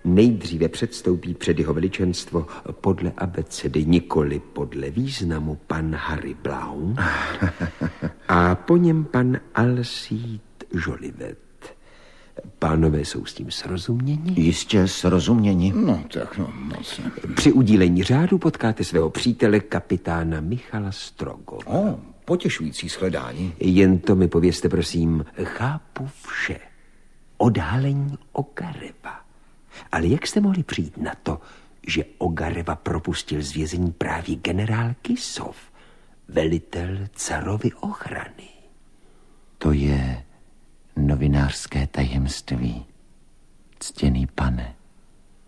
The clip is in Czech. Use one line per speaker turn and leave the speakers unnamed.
nejdříve předstoupí před jeho veličenstvo podle abecedy, nikoli podle významu, pan Harry Blount a po něm pan Alcide Jolivet. Pánové jsou s tím srozuměni?
Jistě srozuměni.
No, tak moc ne.
Při udílení řádu potkáte svého přítele, kapitána Michala Strogova.
Potěšující shledání.
Jen to mi povězte, prosím, chápu vše. Odhalení Ogareva. Ale jak jste mohli přijít na to, že Ogareva propustil z vězení právě generál Kisov, velitel carovy ochrany?
To je novinářské tajemství, ctěný pane.